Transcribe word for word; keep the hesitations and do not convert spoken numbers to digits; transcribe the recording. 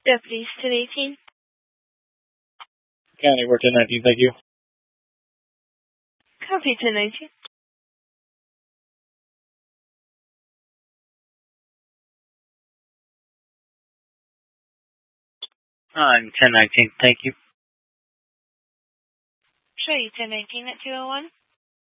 Deputies ten eighteen. County, we're ten nineteen, thank you. Copy ten nineteen. I'm ten nineteen, thank you. Show you ten nineteen at two oh one.